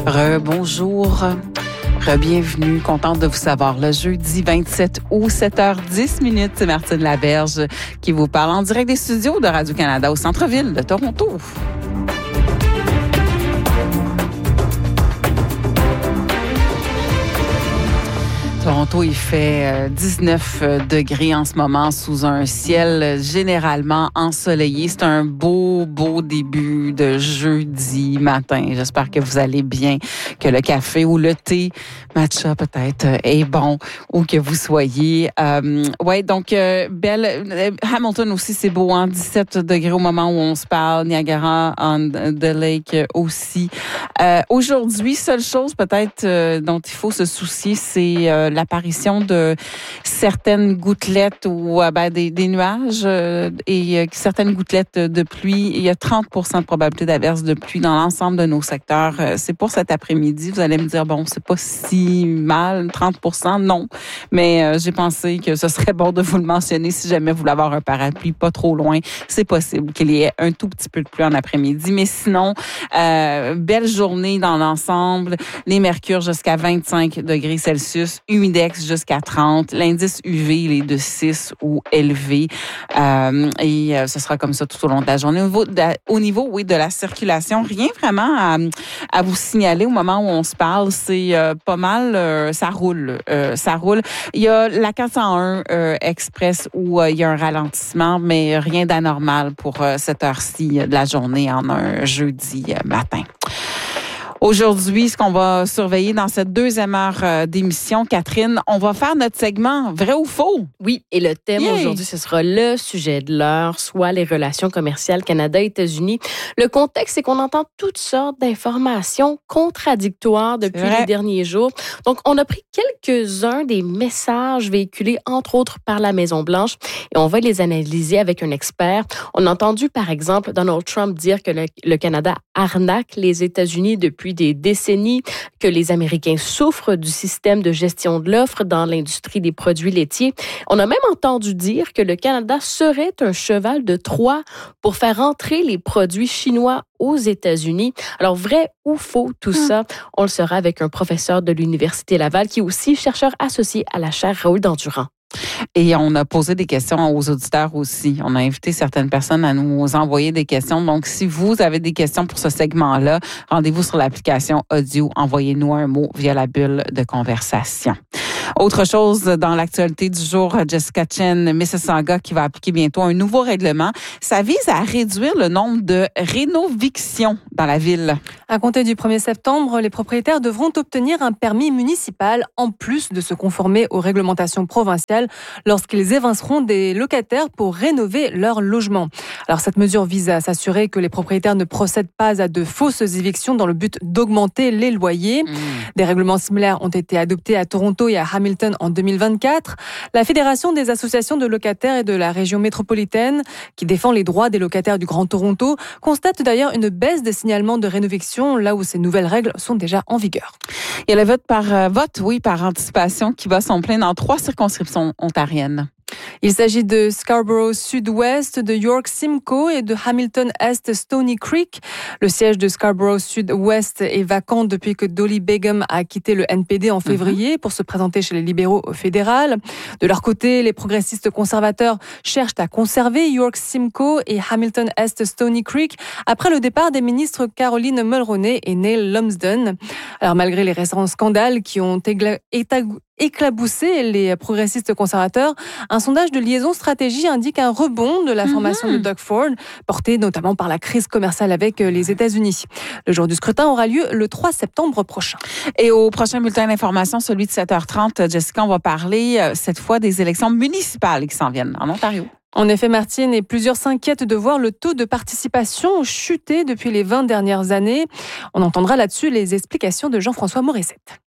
Bonjour, bienvenue, contente de vous savoir. Le jeudi 27 août, 7h10, c'est Martine Laberge qui vous parle en direct des studios de Radio-Canada au centre-ville de Toronto. Toronto, il fait 19 degrés en ce moment sous un ciel généralement ensoleillé. C'est un beau début de jeudi matin. J'espère que vous allez bien, que le café ou le thé matcha peut-être est bon ou que vous soyez. Hamilton aussi, c'est beau, hein? 17 degrés au moment où on se parle. Niagara on the Lake aussi. Aujourd'hui, seule chose peut-être dont il faut se soucier, c'est l'apparition de certaines gouttelettes ou des nuages et certaines gouttelettes de pluie. Il y a 30% de probabilité d'averse de pluie dans l'ensemble de nos secteurs. C'est pour cet après-midi. Vous allez me dire, bon, c'est pas si mal, 30%, non. Mais j'ai pensé que ce serait bon de vous le mentionner si jamais vous voulez avoir un parapluie pas trop loin. C'est possible qu'il y ait un tout petit peu de pluie en après-midi. Mais sinon, belle journée dans l'ensemble. Les mercures jusqu'à 25 degrés Celsius. Humidex jusqu'à 30. L'indice UV, il est de 6 ou élevé. Ce sera comme ça tout au long de la journée. Au niveau de la circulation, rien vraiment à vous signaler au moment où on se parle. C'est pas mal, ça roule. Il y a la 401 Express où il y a un ralentissement, mais rien d'anormal pour cette heure-ci de la journée en un jeudi matin. Aujourd'hui, ce qu'on va surveiller dans cette deuxième heure d'émission, Catherine, on va faire notre segment vrai ou faux. Oui, et le thème aujourd'hui, ce sera le sujet de l'heure, soit les relations commerciales Canada-États-Unis. Le contexte, c'est qu'on entend toutes sortes d'informations contradictoires depuis les derniers jours. Donc, on a pris quelques-uns des messages véhiculés, entre autres, par la Maison-Blanche, et on va les analyser avec un expert. On a entendu, par exemple, Donald Trump dire que le Canada arnaque les États-Unis depuis des décennies, que les Américains souffrent du système de gestion de l'offre dans l'industrie des produits laitiers. On a même entendu dire que le Canada serait un cheval de Troie pour faire entrer les produits chinois aux États-Unis. Alors, vrai ou faux, tout ça, on le saura avec un professeur de l'Université Laval qui est aussi chercheur associé à la chaire Raoul Dandurand. Et on a posé des questions aux auditeurs aussi. On a invité certaines personnes à nous envoyer des questions. Donc, si vous avez des questions pour ce segment-là, rendez-vous sur l'application audio. Envoyez-nous un mot via la bulle de conversation. Autre chose dans l'actualité du jour, Jessica Chen, Mississauga, qui va appliquer bientôt un nouveau règlement. Ça vise à réduire le nombre de rénovictions dans la ville. À compter du 1er septembre, les propriétaires devront obtenir un permis municipal en plus de se conformer aux réglementations provinciales lorsqu'ils évinceront des locataires pour rénover leur logement. Alors cette mesure vise à s'assurer que les propriétaires ne procèdent pas à de fausses évictions dans le but d'augmenter les loyers. Des règlements similaires ont été adoptés à Toronto et à Hamilton en 2024. La Fédération des associations de locataires et de la région métropolitaine, qui défend les droits des locataires du Grand Toronto, constate d'ailleurs une baisse des signalements de rénoviction là où ces nouvelles règles sont déjà en vigueur. Il y a le vote par anticipation qui va son plein dans 3 circonscriptions ontariennes. Il s'agit de Scarborough Sud-Ouest, de York Simcoe et de Hamilton Est Stony Creek. Le siège de Scarborough Sud-Ouest est vacant depuis que Dolly Begum a quitté le NPD en février pour se présenter chez les libéraux fédérales. De leur côté, les progressistes conservateurs cherchent à conserver York Simcoe et Hamilton Est Stony Creek après le départ des ministres Caroline Mulroney et Neil Lumsden. Alors malgré les récents scandales qui ont éclaboussé les progressistes conservateurs, un sondage de Liaison Stratégie indique un rebond de la formation de Doug Ford, porté notamment par la crise commerciale avec les États-Unis. Le jour du scrutin aura lieu le 3 septembre prochain. Et au prochain bulletin d'information, celui de 7h30, Jessica, on va parler cette fois des élections municipales qui s'en viennent en Ontario. En effet, Martine, et plusieurs s'inquiètent de voir le taux de participation chuter depuis les 20 dernières années. On entendra là-dessus les explications de Jean-François Morissette.